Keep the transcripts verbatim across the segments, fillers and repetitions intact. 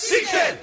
Sikter!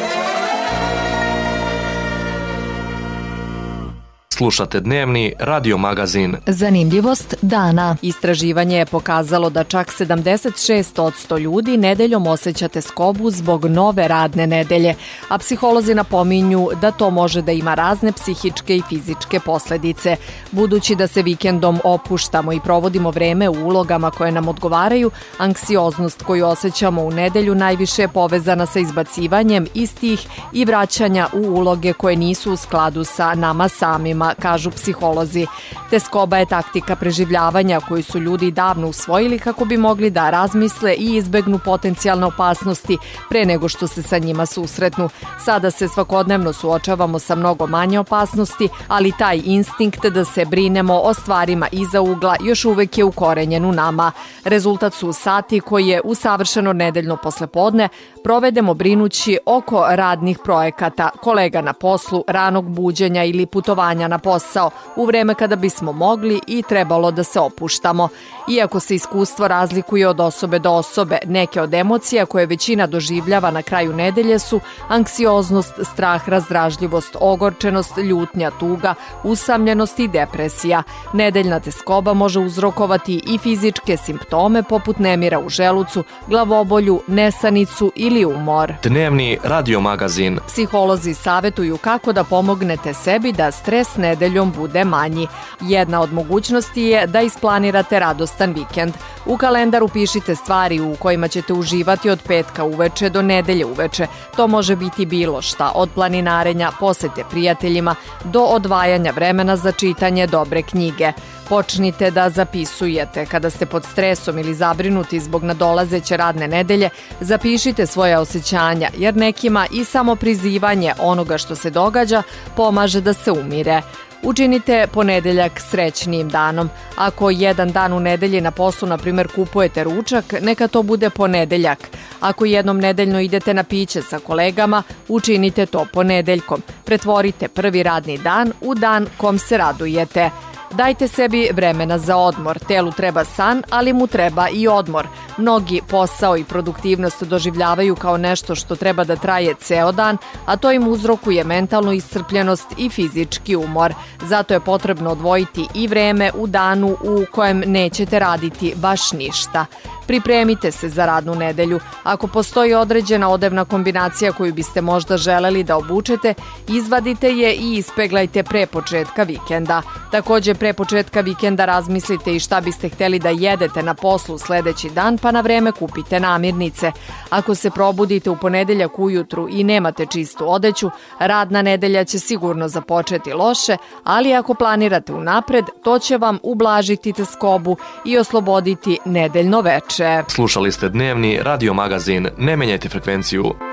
Slušate dnevni radio magazin. Zanimljivost dana. Istraživanje je pokazalo da čak sedamdeset šest posto ljudi nedeljom osjeća teskobu zbog nove radne nedelje, a psiholozi napominju da to može da ima razne psihičke i fizičke posledice. Budući da se vikendom opuštamo i provodimo vreme u ulogama koje nam odgovaraju, anksioznost koju osjećamo u nedelju najviše je povezana sa izbacivanjem istih i vraćanja u uloge koje nisu u skladu sa nama samima, kažu psiholozi. Teskoba je taktika preživljavanja koju su ljudi davno usvojili kako bi mogli da razmisle i izbegnu potencijalne opasnosti pre nego što se sa njima susretnu. Sada se svakodnevno suočavamo sa mnogo manje opasnosti, ali taj instinkt da se brinemo o stvarima iza ugla još uvek je ukorenjen u nama. Rezultat su sati koje u savršeno nedeljno poslepodne provedemo brinući oko radnih projekata, kolega na poslu, ranog buđenja ili putovanja na posao, u vreme kada bismo mogli i trebalo da se opuštamo. Iako se iskustvo razlikuje od osobe do osobe, neke od emocija koje većina doživljava na kraju nedelje su anksioznost, strah, razdražljivost, ogorčenost, ljutnja, tuga, usamljenost i depresija. Nedeljna teskoba može uzrokovati i fizičke simptome poput nemira u želucu, glavobolju, nesanicu ili umor. Dnevni radio magazin. Psiholozi savetuju kako da pomognete sebi da stres nedeljom bude manji. Jedna od mogućnosti je da isplanirate radostan vikend. U kalendar upišite stvari u kojima ćete uživati od petka uveče do nedelje uveče. To može biti bilo šta, od planinarenja, posete prijateljima, do odvajanja vremena za čitanje dobre knjige. Počnite da zapisujete. Kada ste pod stresom ili zabrinuti zbog nadolazeće radne nedelje, zapišite svoje osjećanja, jer nekima i samo prizivanje onoga što se događa pomaže da se umire. Učinite ponedeljak srećnijim danom. Ako jedan dan u nedelji na poslu, na primjer, kupujete ručak, neka to bude ponedeljak. Ako jednom nedeljno idete na piće sa kolegama, učinite to ponedeljkom. Pretvorite prvi radni dan u dan kom se radujete. Dajte sebi vremena za odmor. Telu treba san, ali mu treba i odmor. Mnogi posao i produktivnost doživljavaju kao nešto što treba da traje ceo dan, a to im uzrokuje mentalnu iscrpljenost i fizički umor. Zato je potrebno odvojiti i vreme u danu u kojem nećete raditi baš ništa. Pripremite se za radnu nedelju. Ako postoji određena odevna kombinacija koju biste možda želeli da obučete, izvadite je i ispeglajte pre početka vikenda. Takođe, pre početka vikenda razmislite i šta biste hteli da jedete na poslu sledeći dan, pa na vreme kupite namirnice. Ako se probudite u ponedeljak ujutru i nemate čistu odeću, radna nedelja će sigurno započeti loše, ali ako planirate unapred, to će vam ublažiti teskobu i osloboditi nedeljno veče. Slušali ste dnevni radio magazin. Ne menjajte frekvenciju.